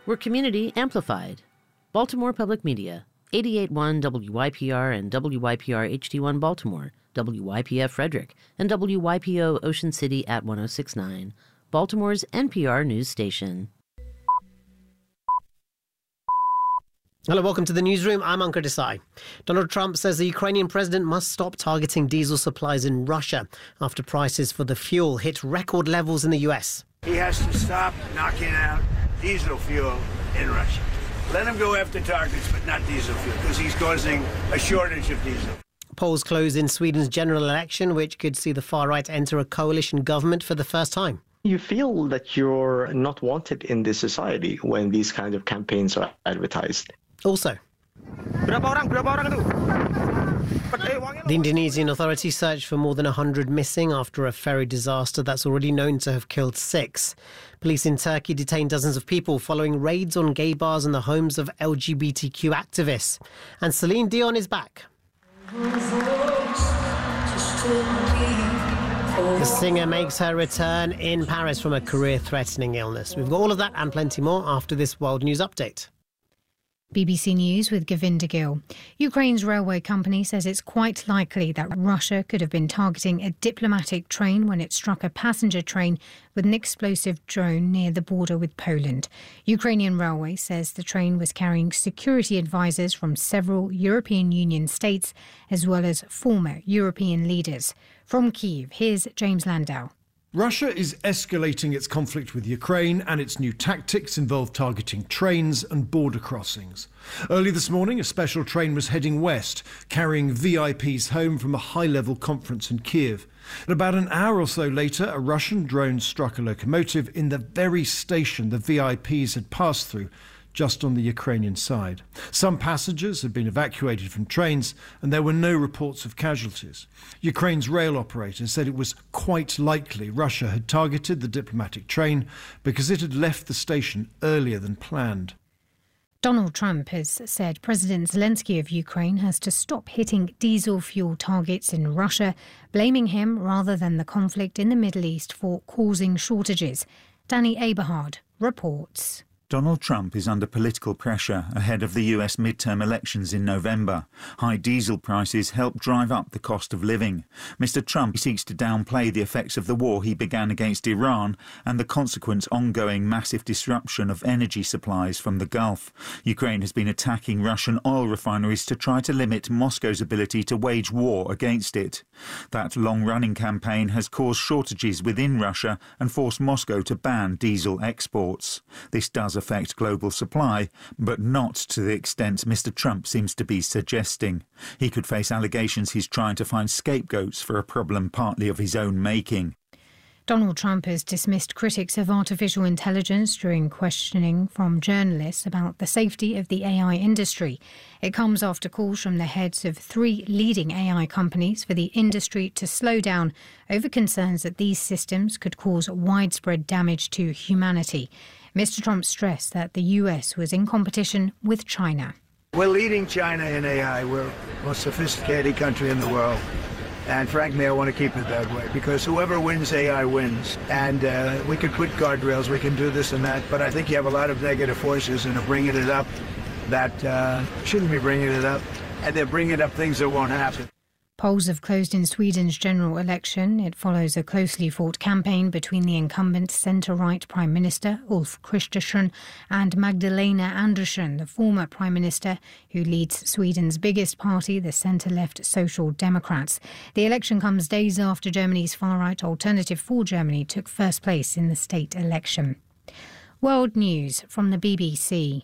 We're community amplified. Baltimore Public Media, 88.1 WYPR and WYPR HD1 Baltimore, WYPF Frederick, and WYPO Ocean City at 106.9, Baltimore's NPR news station. Hello, welcome to the newsroom. I'm Ankur Desai. Donald Trump says the Ukrainian president must stop targeting diesel supplies in Russia after prices for the fuel hit record levels in the US. He has to stop knocking out diesel fuel in Russia. Let him go after targets, but not diesel fuel, because he's causing a shortage of diesel. Polls close in Sweden's general election, which could see the far right enter a coalition government for the first time. You feel that you're not wanted in this society when these kind of campaigns are advertised. Also, the Indonesian authorities search for more than 100 missing after a ferry disaster that's already known to have killed 6. Police in Turkey detained dozens of people following raids on gay bars and the homes of LGBTQ activists. And Celine Dion is back. The singer makes her return in Paris from a career-threatening illness. We've got all of that and plenty more after this World News Update. BBC News with Govinda Gill. Ukraine's railway company says it's quite likely that Russia could have been targeting a diplomatic train when it struck a passenger train with an explosive drone near the border with Poland. Ukrainian Railway says the train was carrying security advisors from several European Union states as well as former European leaders. From Kyiv, here's James Landau. Russia is escalating its conflict with Ukraine, and its new tactics involve targeting trains and border crossings. Early this morning, a special train was heading west, carrying VIPs home from a high-level conference in Kyiv. And about an hour or so later, a Russian drone struck a locomotive in the very station the VIPs had passed through, just on the Ukrainian side. Some passengers had been evacuated from trains, and there were no reports of casualties. Ukraine's rail operator said it was quite likely Russia had targeted the diplomatic train because it had left the station earlier than planned. Donald Trump has said President Zelensky of Ukraine has to stop hitting diesel fuel targets in Russia, blaming him rather than the conflict in the Middle East for causing shortages. Danny Aberhard reports. Donald Trump is under political pressure ahead of the US midterm elections in November. High diesel prices help drive up the cost of living. Mr. Trump seeks to downplay the effects of the war he began against Iran and the consequent ongoing massive disruption of energy supplies from the Gulf. Ukraine has been attacking Russian oil refineries to try to limit Moscow's ability to wage war against it. That long-running campaign has caused shortages within Russia and forced Moscow to ban diesel exports. This does affect global supply, but not to the extent Mr. Trump seems to be suggesting. He could face allegations he's trying to find scapegoats for a problem partly of his own making. Donald Trump has dismissed critics of artificial intelligence during questioning from journalists about the safety of the AI industry. It comes after calls from the heads of 3 leading AI companies for the industry to slow down over concerns that these systems could cause widespread damage to humanity. Mr. Trump stressed that the US was in competition with China. We're leading China in AI. We're the most sophisticated country in the world. And frankly, I want to keep it that way because whoever wins AI wins. And we can put guardrails, we can do this and that, but I think you have a lot of negative forces and are bringing it up that shouldn't be bringing it up. And they're bringing up things that won't happen. Polls have closed in Sweden's general election. It follows a closely fought campaign between the incumbent centre-right Prime Minister Ulf Kristersson and Magdalena Andersson, the former Prime Minister who leads Sweden's biggest party, the centre-left Social Democrats. The election comes days after Germany's far-right Alternative for Germany took first place in the state election. World News from the BBC.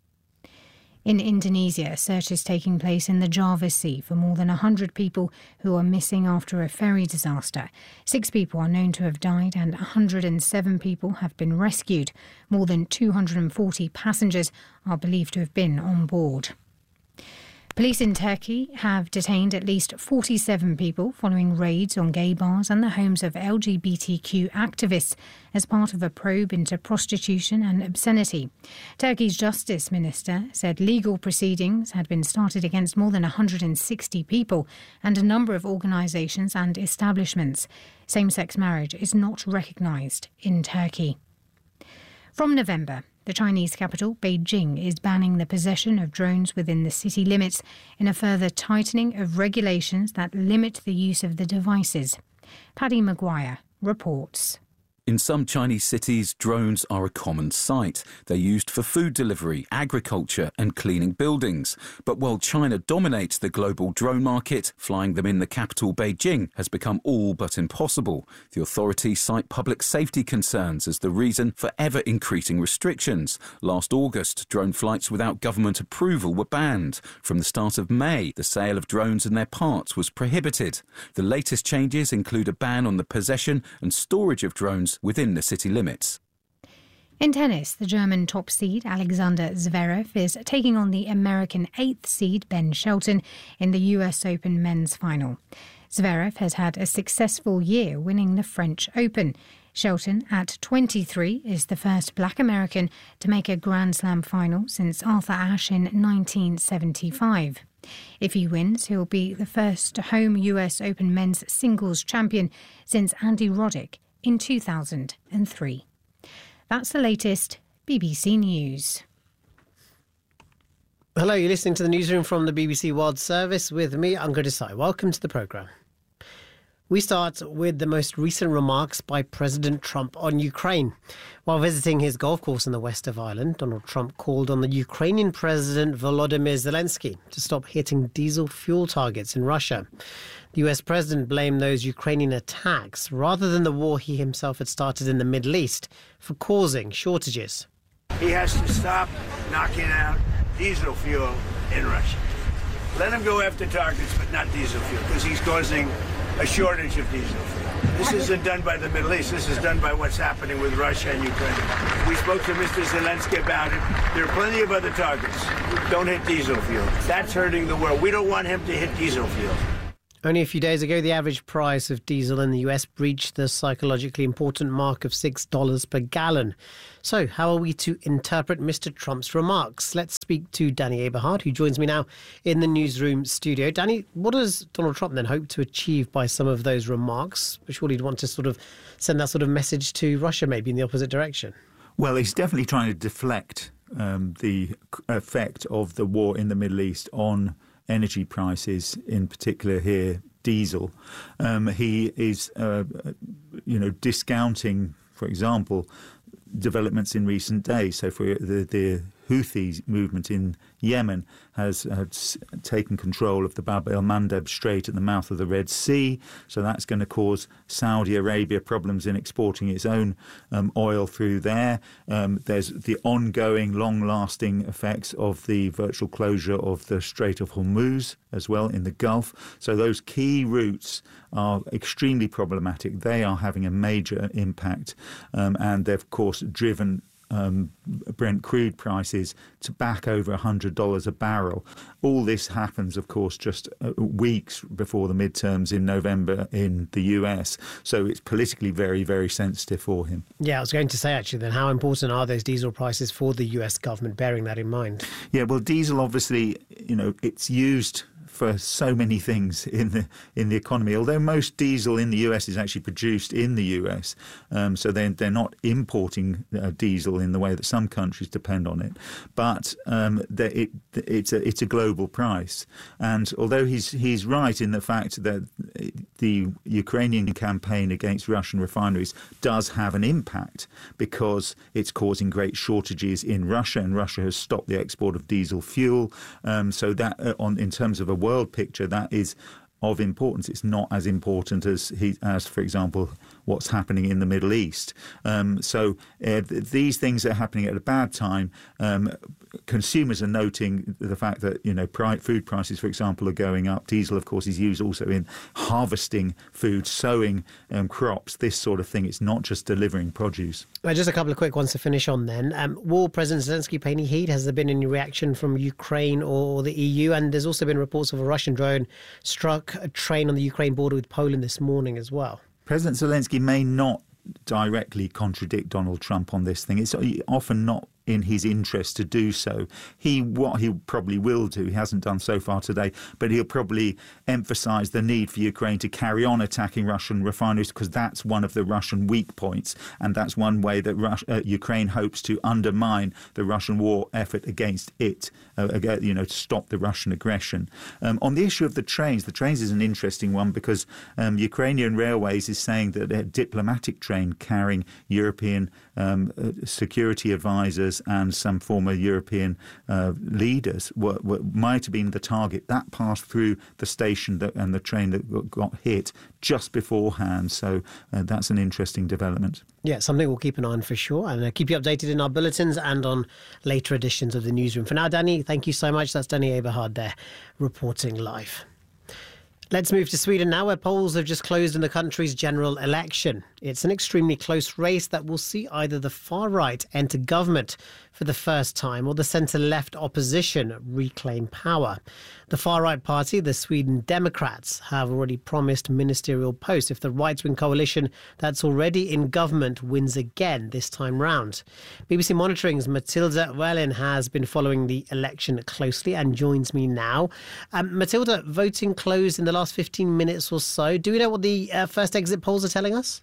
In Indonesia, a search is taking place in the Java Sea for more than 100 people who are missing after a ferry disaster. 6 people are known to have died and 107 people have been rescued. More than 240 passengers are believed to have been on board. Police in Turkey have detained at least 47 people following raids on gay bars and the homes of LGBTQ activists as part of a probe into prostitution and obscenity. Turkey's Justice Minister said legal proceedings had been started against more than 160 people and a number of organisations and establishments. Same-sex marriage is not recognised in Turkey. From November, the Chinese capital, Beijing, is banning the possession of drones within the city limits in a further tightening of regulations that limit the use of the devices. Paddy Maguire reports. In some Chinese cities, drones are a common sight. They're used for food delivery, agriculture and cleaning buildings. But while China dominates the global drone market, flying them in the capital, Beijing, has become all but impossible. The authorities cite public safety concerns as the reason for ever-increasing restrictions. Last August, drone flights without government approval were banned. From the start of May, the sale of drones and their parts was prohibited. The latest changes include a ban on the possession and storage of drones within the city limits. In tennis, the German top seed Alexander Zverev is taking on the American 8th seed Ben Shelton in the US Open men's final. Zverev has had a successful year winning the French Open. Shelton, at 23, is the first black American to make a Grand Slam final since Arthur Ashe in 1975. If he wins, he'll be the first home US Open men's singles champion since Andy Roddick in 2003. That's the latest BBC News. Hello, you're listening to the newsroom from the BBC World Service with me, Ankur Desai. Welcome to the programme. We start with the most recent remarks by President Trump on Ukraine. While visiting his golf course in the west of Ireland, Donald Trump called on the Ukrainian President Volodymyr Zelensky to stop hitting diesel fuel targets in Russia. The US president blamed those Ukrainian attacks, rather than the war he himself had started in the Middle East, for causing shortages. He has to stop knocking out diesel fuel in Russia. Let him go after targets, but not diesel fuel, because he's causing a shortage of diesel fuel. This isn't done by the Middle East. This is done by what's happening with Russia and Ukraine. We spoke to Mr. Zelensky about it. There are plenty of other targets. Don't hit diesel fuel. That's hurting the world. We don't want him to hit diesel fuel. Only a few days ago, the average price of diesel in the US breached the psychologically important mark of $6 per gallon. So how are we to interpret Mr. Trump's remarks? Let's speak to Danny Eberhard, who joins me now in the newsroom studio. Danny, what does Donald Trump then hope to achieve by some of those remarks? Surely he'd want to sort of send that sort of message to Russia, maybe in the opposite direction. Well, he's definitely trying to deflect the effect of the war in the Middle East on energy prices, in particular here, diesel. He is, discounting, for example, developments in recent days. So for the Houthi movement in Yemen has taken control of the Bab el-Mandeb Strait at the mouth of the Red Sea. So that's going to cause Saudi Arabia problems in exporting its own oil through there. There's the ongoing, long-lasting effects of the virtual closure of the Strait of Hormuz as well in the Gulf. So those key routes are extremely problematic. They are having a major impact, and they've, of course, driven Brent crude prices to back over $100 a barrel. All this happens, of course, just weeks before the midterms in November in the US. So it's politically very, very sensitive for him. Yeah, I was going to say, actually, then how important are those diesel prices for the US government, bearing that in mind? Yeah, well, diesel, obviously, it's used for so many things in the economy. Although most diesel in the US is actually produced in the US, so they're not importing diesel in the way that some countries depend on it. But it's a global price. And although he's right in the fact that the Ukrainian campaign against Russian refineries does have an impact because it's causing great shortages in Russia, and Russia has stopped the export of diesel fuel. So that in terms of a world picture, that is of importance. It's not as important as for example, what's happening in the Middle East. So these things are happening at a bad time. Consumers are noting the fact that food prices, for example, are going up. Diesel, of course, is used also in harvesting food, sowing crops, this sort of thing. It's not just delivering produce. Well, just a couple of quick ones to finish on then. Will President Zelensky pay any heed? Has there been any reaction from Ukraine or the EU? And there's also been reports of a Russian drone struck a train on the Ukraine border with Poland this morning as well. President Zelensky may not directly contradict Donald Trump on this thing. It's often not in his interest to do so. What he probably will do, he hasn't done so far today, but he'll probably emphasise the need for Ukraine to carry on attacking Russian refineries, because that's one of the Russian weak points, and that's one way that Ukraine hopes to undermine the Russian war effort against it, to stop the Russian aggression. On the issue of the trains is an interesting one, because Ukrainian Railways is saying that a diplomatic train carrying European security advisors and some former European leaders might have been the target. That passed through the station and the train that got hit just beforehand. So that's an interesting development. Yeah, something we'll keep an eye on for sure, and keep you updated in our bulletins and on later editions of the newsroom. For now, Danny, thank you so much. That's Danny Eberhard there, reporting live. Let's move to Sweden now, where polls have just closed in the country's general election. It's an extremely close race that will see either the far right enter government for the first time or the centre-left opposition reclaim power. The far-right party, the Sweden Democrats, have already promised ministerial posts if the right-wing coalition that's already in government wins again this time round. BBC Monitoring's Matilda Wellin has been following the election closely and joins me now. Matilda, voting closed in the last 15 minutes or so. Do we know what the first exit polls are telling us?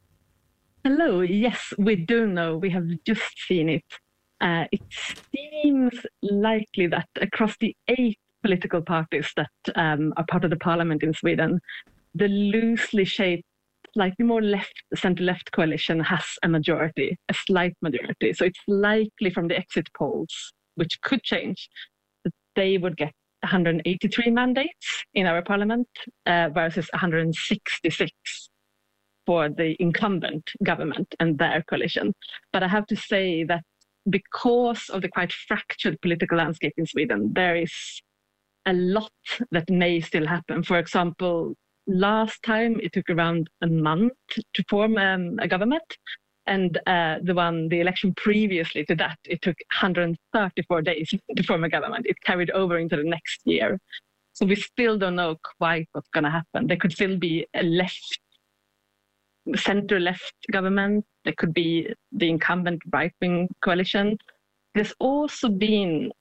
Hello. Yes, we do know. We have just seen it. It seems likely that across the 8 political parties that are part of the parliament in Sweden, the loosely shaped, slightly more centre-left coalition has a majority, a slight majority. So it's likely from the exit polls, which could change, that they would get 183 mandates in our parliament versus 166 for the incumbent government and their coalition. But I have to say that because of the quite fractured political landscape in Sweden, there is a lot that may still happen. For example, last time it took around a month to form a government, and the election previously to that, it took 134 days to form a government. It carried over into the next year. So we still don't know quite what's going to happen. There could still be a centre-left government. There could be the incumbent right-wing coalition. There's also been